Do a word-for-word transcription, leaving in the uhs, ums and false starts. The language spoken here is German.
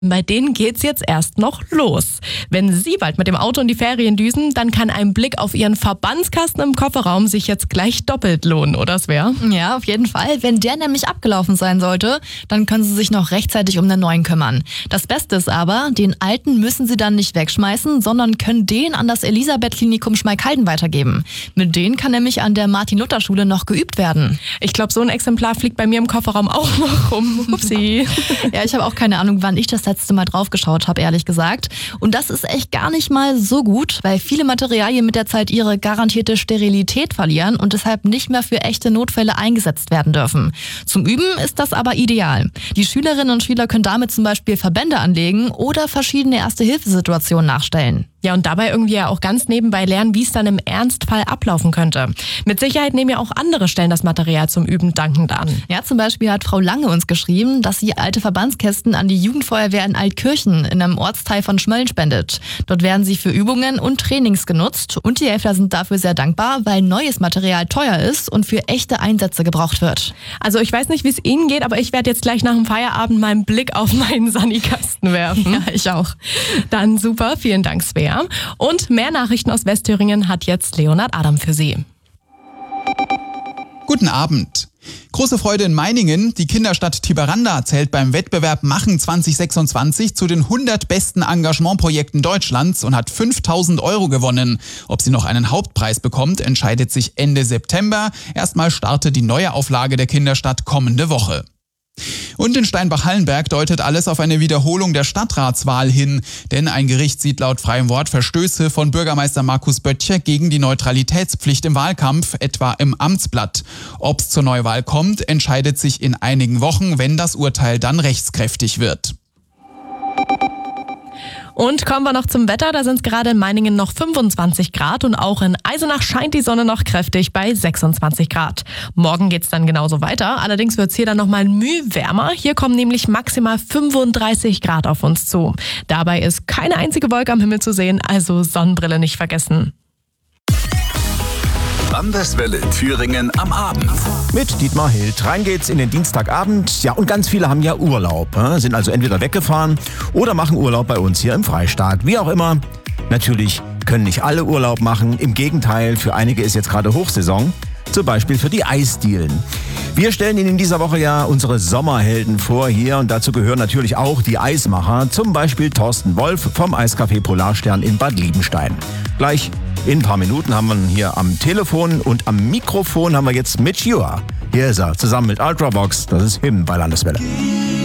Bei denen geht's jetzt erst noch los. Wenn Sie bald mit dem Auto in die Ferien düsen, dann kann ein Blick auf Ihren Verbandskasten im Kofferraum sich jetzt gleich doppelt lohnen, oder Svea? Ja, auf jeden Fall. Wenn der nämlich abgelaufen sein sollte, dann können Sie sich noch rechtzeitig um den neuen kümmern. Das Beste ist aber, den alten müssen Sie dann nicht wegschmeißen, sondern können den an das Elisabeth-Klinikum Schmalkalden weitergeben. Mit denen kann nämlich an der Martin-Luther-Schule noch geübt werden. Ich glaube, so ein Exemplar fliegt bei mir im Kofferraum auch noch rum. Upsi. Ja, ich habe auch keine Ahnung, wann ich das letzte Mal drauf geschaut habe, ehrlich gesagt. Und das ist echt gar nicht mal so gut, weil viele Materialien mit der Zeit ihre garantierte Sterilität verlieren und deshalb nicht mehr für echte Notfälle eingesetzt werden dürfen. Zum Üben ist das aber ideal. Die Schülerinnen und Schüler können damit zum Beispiel Verbände anlegen oder verschiedene Erste-Hilfe-Situationen nachstellen. Ja, und dabei irgendwie ja auch ganz nebenbei lernen, wie es dann im Ernstfall ablaufen könnte. Mit Sicherheit nehmen ja auch andere Stellen das Material zum Üben dankend an. Ja, zum Beispiel hat Frau Lange uns geschrieben, dass sie alte Verbandskästen an die Jugendfeuerwehr in Altkirchen in einem Ortsteil von Schmölln spendet. Dort werden sie für Übungen und Trainings genutzt und die Helfer sind dafür sehr dankbar, weil neues Material teuer ist und für echte Einsätze gebraucht wird. Also ich weiß nicht, wie es Ihnen geht, aber ich werde jetzt gleich nach dem Feierabend mal einen Blick auf meinen Sanikasten werfen. Ja, ich auch. Dann super, vielen Dank, Svea. Und mehr Nachrichten aus Westthüringen hat jetzt Leonard Adam für Sie. Guten Abend. Große Freude in Meiningen. Die Kinderstadt Tiberanda zählt beim Wettbewerb Machen zwanzig sechsundzwanzig zu den hundert besten Engagementprojekten Deutschlands und hat fünftausend Euro gewonnen. Ob sie noch einen Hauptpreis bekommt, entscheidet sich Ende September. Erstmal startet die neue Auflage der Kinderstadt kommende Woche. Und in Steinbach-Hallenberg deutet alles auf eine Wiederholung der Stadtratswahl hin. Denn ein Gericht sieht laut freiem Wort Verstöße von Bürgermeister Markus Böttcher gegen die Neutralitätspflicht im Wahlkampf, etwa im Amtsblatt. Ob es zur Neuwahl kommt, entscheidet sich in einigen Wochen, wenn das Urteil dann rechtskräftig wird. Und kommen wir noch zum Wetter, da sind es gerade in Meiningen noch fünfundzwanzig Grad und auch in Eisenach scheint die Sonne noch kräftig bei sechsundzwanzig Grad. Morgen geht's dann genauso weiter, allerdings wird's hier dann nochmal müh wärmer. Hier kommen nämlich maximal fünfunddreißig Grad auf uns zu. Dabei ist keine einzige Wolke am Himmel zu sehen, also Sonnenbrille nicht vergessen. Landeswelle Thüringen am Abend. Mit Dietmar Hild. Rein geht's in den Dienstagabend. Ja, und ganz viele haben ja Urlaub. Äh, sind also entweder weggefahren oder machen Urlaub bei uns hier im Freistaat. Wie auch immer. Natürlich können nicht alle Urlaub machen. Im Gegenteil, für einige ist jetzt gerade Hochsaison. Zum Beispiel für die Eisdielen. Wir stellen Ihnen in dieser Woche ja unsere Sommerhelden vor hier und dazu gehören natürlich auch die Eismacher, zum Beispiel Thorsten Wolf vom Eiscafé Polarstern in Bad Liebenstein. Gleich in ein paar Minuten haben wir ihn hier am Telefon und am Mikrofon haben wir jetzt Mitch Ure. Hier ist er, zusammen mit Ultravox, das ist Him bei Landeswelle.